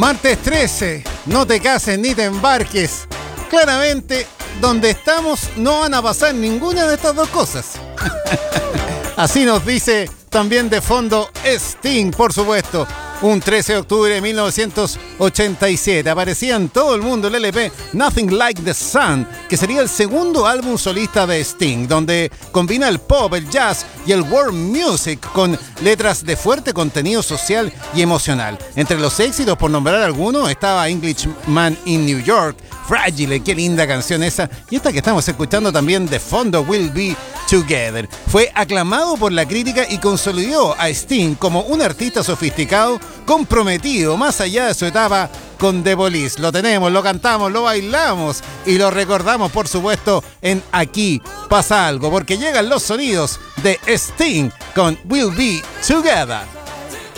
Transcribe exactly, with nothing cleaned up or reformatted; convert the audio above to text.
Martes trece, no te cases ni te embarques. Claramente, donde estamos no van a pasar ninguna de estas dos cosas. Así nos dice también de fondo Sting, por supuesto. Un trece de octubre de mil novecientos ochenta y siete aparecía en todo el mundo el L P Nothing Like the Sun, que sería el segundo álbum solista de Sting, donde combina el pop, el jazz y el world music con letras de fuerte contenido social y emocional. Entre los éxitos, por nombrar algunos, estaba Englishman in New York, Fragile, qué linda canción esa, y esta que estamos escuchando también de fondo, We'll Be Together. Fue aclamado por la crítica y consolidó a Sting como un artista sofisticado, comprometido más allá de su etapa con The Police. Lo tenemos, lo cantamos, lo bailamos y lo recordamos, por supuesto, en Aquí Pasa Algo, porque llegan los sonidos de Sting con We'll Be Together.